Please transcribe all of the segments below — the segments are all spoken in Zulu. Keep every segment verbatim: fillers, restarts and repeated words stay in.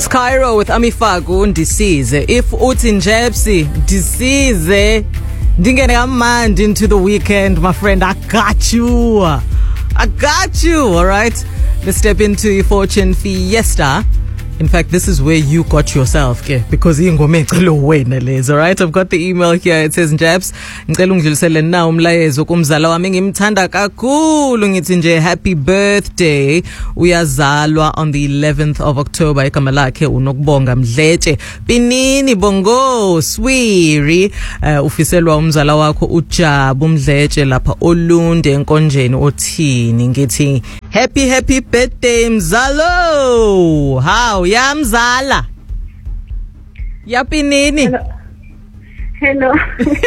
Skyro with Amifaku ndisize. If uthi Njepsi ndisize ndingene kamandi into the weekend, my friend, I got you. I got you, all right? Let's step into your Fortune Fiesta. In fact, this is where you got yourself, okay? Because ingoma ecelo wena lezi, all right? I've got the email here. It says, Njaps, ngicela ungidlulisele na umlayezo kumzala wami ngimthanda kakhulu, ngithi nje happy birthday. Uyazalwa on the eleventh of October. Igama lakhe unokubonga Mdletshe. Pinini bongo swiri. Uh, ufiselwa umzala wakho uJabu Mdletshe lapha Olunde enkonjeni othini. Ngithi happy happy birthday mzalo. How ya mzala? Yapi nini? Hello. Hello.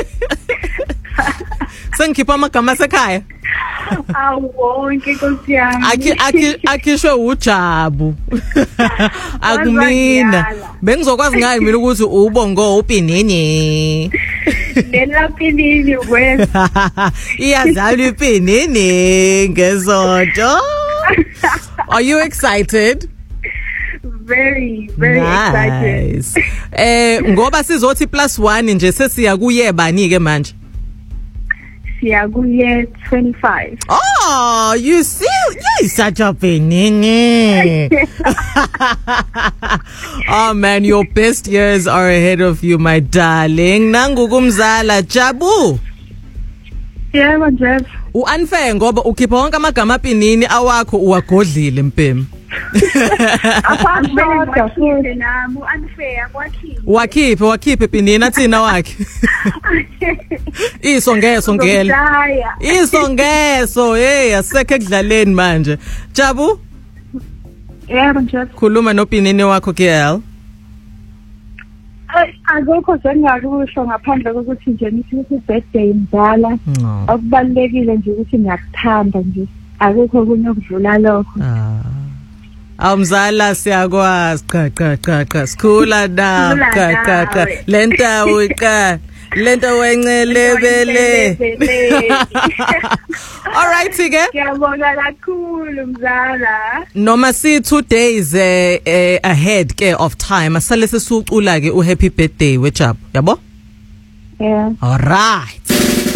Sengikhipha amagama sekhaya. Awonke Nkosi yami. Akhi akhi akhishwe uJabu. Akumina. Bengizokwazi ngayi mina ukuthi ubongo upinini. Lena pinini wena. Iyazalwa ipinini ngezonto. Are you excited? Very, very nice. excited. Eh ngoba sizothi plus one nje sesiya kuye bani ke manje? Siya kuye twenty-five. Oh, you see, you're such a penini. Oh man, your best years are ahead of you, my darling. Nangu kumzala Jabu. Yebo Jeff. U-unfair ngoba ukhipha wonke amagama apinini awakho uwagodlile mpemi. Apha futhi nami unfair kwakhipha. Wakhiphe wakhiphe pinini athina wakhe. Iso ngeso ngele. Iso ngeso hey asekho ekudlaleni manje. Jabu? Yebo Jeff. Khuluma nopinini wakho K L. Akukho sengakusho ngaphandle kokuthi nje ngithi birthday mzala. Akubalekile nje ukuthi ngiyakuthanda nje. Akukho kunye okudlula lokho. Ah. Awumzala siyakwazi cha cha cha cha sikhula na cha cha cha lenta uqa lenta wencelebele. All right ke Ngiyabonga kakhulu mzala. Noma si two days eh, eh, ahead ke of time asale sesucula ke u happy birthday weJabu yabo. Yeah. All right.